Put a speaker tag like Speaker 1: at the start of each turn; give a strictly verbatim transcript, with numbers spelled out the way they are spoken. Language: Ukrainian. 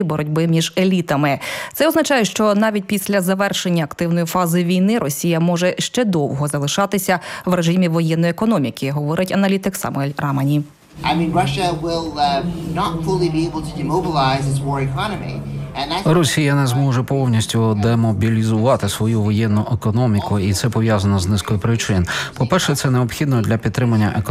Speaker 1: боротьби між елітами. Це означає, що навіть після завершення активної фази війни Росія може ще довго залишатися в режимі воєнної економіки, говорить аналітик Самуель Рамані.
Speaker 2: I mean, Russia will uh, not fully be able to demobilize its war economy.
Speaker 3: Росія не зможе повністю демобілізувати свою воєнну економіку, і це пов'язано з низкою причин. По-перше, це необхідно для підтримання економіки